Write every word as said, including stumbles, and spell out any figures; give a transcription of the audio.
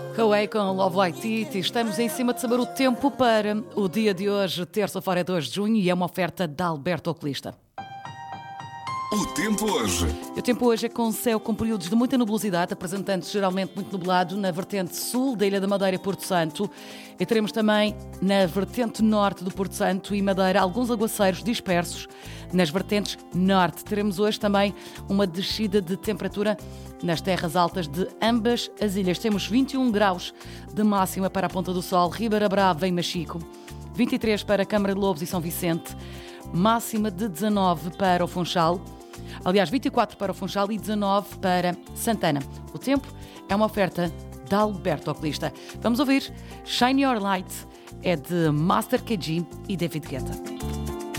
Coé com Love Like It. Estamos em cima de saber o tempo para o dia de hoje, terça-feira, dois de junho, e é uma oferta da Alberto Oculista. O tempo hoje. O tempo hoje é com céu com períodos de muita nebulosidade, apresentando-se geralmente muito nublado na vertente sul da Ilha da Madeira e Porto Santo. E teremos também na vertente norte do Porto Santo e Madeira alguns aguaceiros dispersos. Nas vertentes norte teremos hoje também uma descida de temperatura nas terras altas de ambas as ilhas. Temos vinte e um graus de máxima para a Ponta do Sol, Ribeira Brava e Machico, vinte e três para Câmara de Lobos e São Vicente, máxima de dezanove para o Funchal, aliás vinte e quatro para o Funchal e dezanove para Santana. O tempo é uma oferta da Alberto Oculista. Vamos ouvir Shine Your Light, é de Master K G e David Guetta.